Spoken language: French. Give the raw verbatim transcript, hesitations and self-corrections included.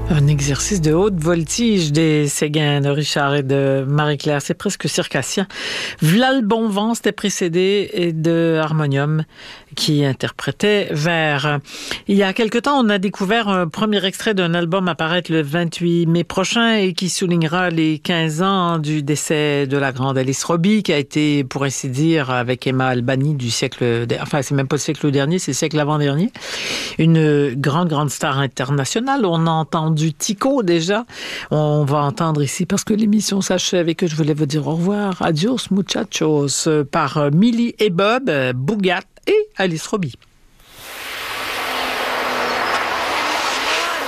Un exercice de haute voltige des Séguins de Richard et de Marie-Claire. C'est presque circassien. V'là le bon vent, c'était précédé de Harmonium qui interprétait Vers. Il y a quelque temps, on a découvert un premier extrait d'un album à paraître le vingt-huit mai prochain et qui soulignera les quinze ans du décès de la grande Alice Robbie, qui a été, pour ainsi dire, avec Emma Albani du siècle, enfin, c'est même pas le siècle dernier, c'est le siècle avant-dernier. Une grande, grande star internationale. On a entendu Tico déjà. On va entendre ici, parce que l'émission s'achève et que je voulais vous dire au revoir. Adios muchachos, par Millie et Bob, Bougat et Alice Robbie.